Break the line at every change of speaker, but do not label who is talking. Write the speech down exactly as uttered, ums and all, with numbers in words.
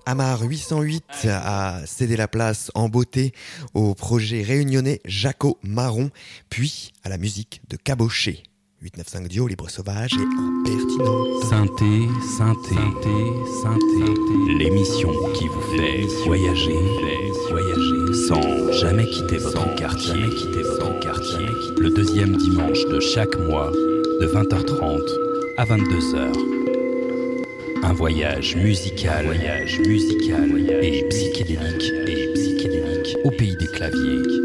Amar huit cent huit a cédé la place en beauté au projet réunionnais Jaco Marron, puis à la musique de Caboché. huit neuf cinq Dio, Libre Sauvage et Impertinent.
Synthé, synthé, synthé, synthé, l'émission qui vous fait voyager, voyager sans jamais quitter votre quartier, jamais quitter votre quartier. Le deuxième dimanche de chaque mois, de vingt heures trente à vingt-deux heures. Un voyage musical, voyage musical et psychédélique et psychédélique au pays des claviers.